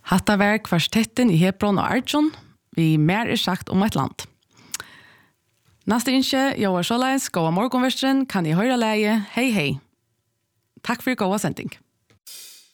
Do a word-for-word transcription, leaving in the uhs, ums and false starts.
Hatta var kvartetten i Hebron og Arjun, vi mer er sagt om et land. Neste innskje, Joar Sjåleis, gåa morgonverstren, kan I høre leie, hei hei. Takk for gåa sending.